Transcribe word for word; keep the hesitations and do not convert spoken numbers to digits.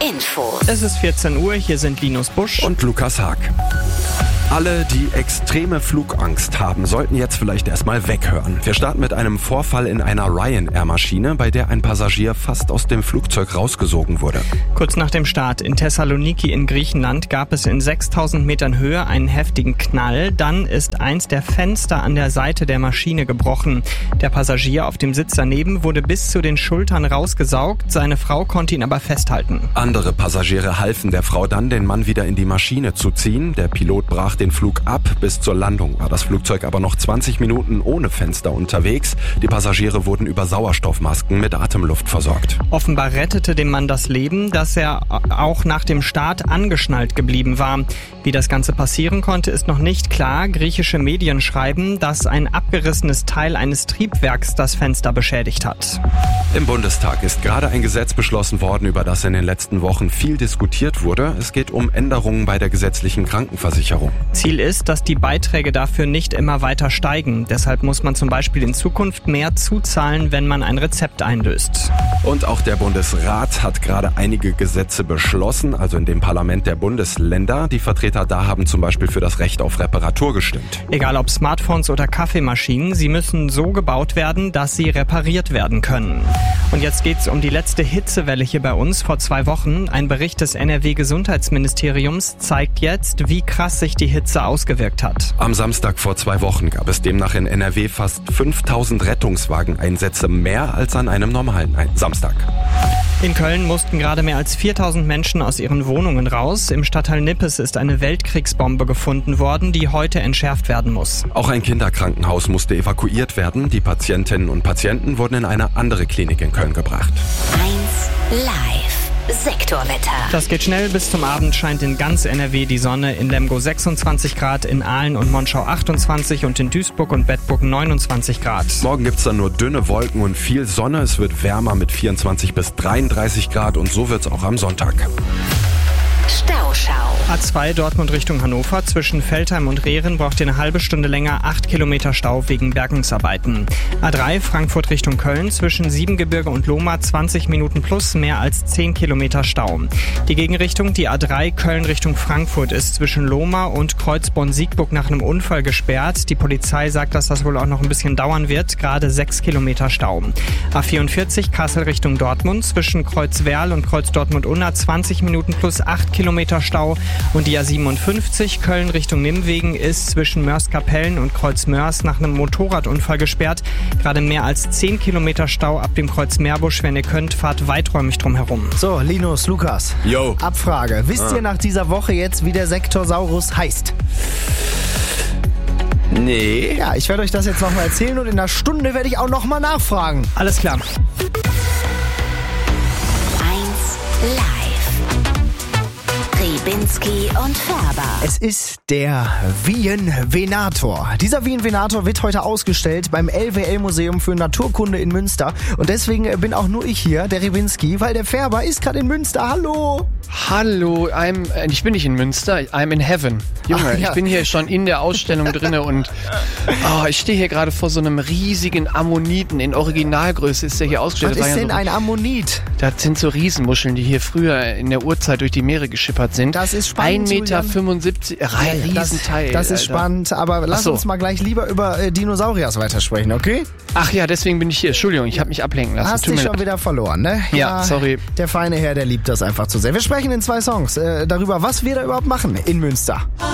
Infos. Es ist vierzehn Uhr, hier sind Linus Busch und Lukas Haag. Alle, die extreme Flugangst haben, sollten jetzt vielleicht erstmal weghören. Wir starten mit einem Vorfall in einer Ryanair-Maschine, bei der ein Passagier fast aus dem Flugzeug rausgesogen wurde. Kurz nach dem Start in Thessaloniki in Griechenland gab es in sechstausend Metern Höhe einen heftigen Knall. Dann ist eins der Fenster an der Seite der Maschine gebrochen. Der Passagier auf dem Sitz daneben wurde bis zu den Schultern rausgesaugt. Seine Frau konnte ihn aber festhalten. Andere Passagiere halfen der Frau dann, den Mann wieder in die Maschine zu ziehen. Der Pilot brach den Flug ab. Bis zur Landung war das Flugzeug aber noch zwanzig Minuten ohne Fenster unterwegs. Die Passagiere wurden über Sauerstoffmasken mit Atemluft versorgt. Offenbar rettete dem Mann das Leben, dass er auch nach dem Start angeschnallt geblieben war. Wie das Ganze passieren konnte, ist noch nicht klar. Griechische Medien schreiben, dass ein abgerissenes Teil eines Triebwerks das Fenster beschädigt hat. Im Bundestag ist gerade ein Gesetz beschlossen worden, über das in den letzten Wochen viel diskutiert wurde. Es geht um Änderungen bei der gesetzlichen Krankenversicherung. Ziel ist, dass die Beiträge dafür nicht immer weiter steigen. Deshalb muss man zum Beispiel in Zukunft mehr zuzahlen, wenn man ein Rezept einlöst. Und auch der Bundesrat hat gerade einige Gesetze beschlossen, also in dem Parlament der Bundesländer. Die Vertreter da haben zum Beispiel für das Recht auf Reparatur gestimmt. Egal ob Smartphones oder Kaffeemaschinen, sie müssen so gebaut werden, dass sie repariert werden können. Und jetzt geht's um die letzte Hitzewelle hier bei uns vor zwei Wochen. Ein Bericht des N R W-Gesundheitsministeriums zeigt jetzt, wie krass sich die Hitze ausgewirkt hat. Am Samstag vor zwei Wochen gab es demnach in N R W fast fünftausend Rettungswageneinsätze mehr als an einem normalen Samstag. In Köln mussten gerade mehr als viertausend Menschen aus ihren Wohnungen raus. Im Stadtteil Nippes ist eine Weltkriegsbombe gefunden worden, die heute entschärft werden muss. Auch ein Kinderkrankenhaus musste evakuiert werden. Die Patientinnen und Patienten wurden in eine andere Klinik in Köln gebracht. eins live. Sektorwetter. Das geht schnell. Bis zum Abend scheint in ganz N R W die Sonne. In Lemgo sechsundzwanzig Grad, in Aalen und Monschau achtundzwanzig und in Duisburg und Bedburg neunundzwanzig Grad. Morgen gibt's dann nur dünne Wolken und viel Sonne. Es wird wärmer mit vierundzwanzig bis dreiunddreißig Grad und so wird's auch am Sonntag. Stauschau. A zwei Dortmund Richtung Hannover. Zwischen Veltheim und Rehren braucht ihr eine halbe Stunde länger. acht Kilometer Stau wegen Bergungsarbeiten. A drei Frankfurt Richtung Köln. Zwischen Siebengebirge und Lohmar zwanzig Minuten plus, mehr als zehn Kilometer Stau. Die Gegenrichtung, die A drei Köln Richtung Frankfurt, ist zwischen Lohmar und Kreuzborn-Siegburg nach einem Unfall gesperrt. Die Polizei sagt, dass das wohl auch noch ein bisschen dauern wird. Gerade sechs Kilometer Stau. A vierundvierzig Kassel Richtung Dortmund. Zwischen Kreuzwerl und Kreuz-Dortmund-Unna zwanzig Minuten plus acht Kilometer Stau. Und die A siebenundfünfzig Köln Richtung Nimwegen ist zwischen Mörs-Kapellen und Kreuz-Mörs nach einem Motorradunfall gesperrt. Gerade mehr als zehn Kilometer Stau ab dem Kreuz Meerbusch. Wenn ihr könnt, fahrt weiträumig drum herum. So, Linus, Lukas. Yo. Abfrage. Wisst Ah. ihr nach dieser Woche jetzt, wie der Sektorsaurus heißt? Nee. Ja, ich werde euch das jetzt nochmal erzählen und in einer Stunde werde ich auch nochmal nachfragen. Alles klar. eins live. Ribinski und Färber. Es ist der Wien-Venator. Dieser Wien-Venator wird heute ausgestellt beim L W L-Museum für Naturkunde in Münster. Und deswegen bin auch nur ich hier, der Ribinski, weil der Färber ist gerade in Münster. Hallo! Hallo, I'm, ich bin nicht in Münster, I'm in heaven. Junge, Ach, ja. ich bin hier schon in der Ausstellung drinne und oh, ich stehe hier gerade vor so einem riesigen Ammoniten. In Originalgröße ist der hier ausgestellt. Was Das ist war ja denn so, ein Ammonit? Das sind so Riesenmuscheln, die hier früher in der Urzeit durch die Meere geschippert sind. Das ist spannend, ein Meter fünfundsiebzig, Ja, ein das, Riesenteil. das ist Alter. spannend, aber lass Ach so. uns mal gleich lieber über äh, Dinosauriers weitersprechen, okay? Ach ja, deswegen bin ich hier. Entschuldigung, ich habe mich ablenken lassen. Hast Tut dich mir schon leid. wieder verloren, ne? Ja, sorry. Der feine Herr, der liebt das einfach zu sehr. Wir sprechen in zwei Songs äh, darüber, was wir da überhaupt machen in Münster.